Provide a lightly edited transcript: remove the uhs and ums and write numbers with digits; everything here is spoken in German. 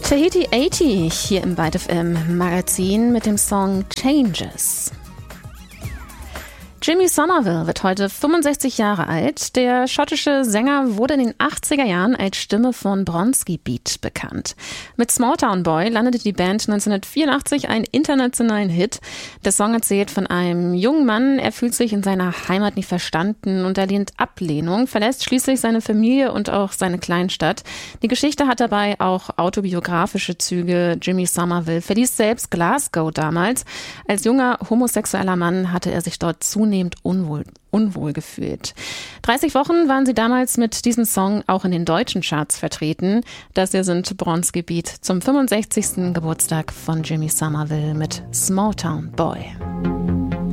Tahiti 80 hier im Byte FM Magazin mit dem Song Changes. Jimmy Somerville wird heute 65 Jahre alt. Der schottische Sänger wurde in den 80er Jahren als Stimme von Bronski Beat bekannt. Mit Small Town Boy landete die Band 1984 einen internationalen Hit. Der Song erzählt von einem jungen Mann, er fühlt sich in seiner Heimat nicht verstanden und er lehnt Ablehnung, verlässt schließlich seine Familie und auch seine Kleinstadt. Die Geschichte hat dabei auch autobiografische Züge. Jimmy Somerville verließ selbst Glasgow damals. Als junger homosexueller Mann hatte er sich dort zunehmend unwohl gefühlt. 30 Wochen waren sie damals mit diesem Song auch in den deutschen Charts vertreten. Das hier sind Bronski Beat zum 65. Geburtstag von Jimmy Somerville mit Small Town Boy.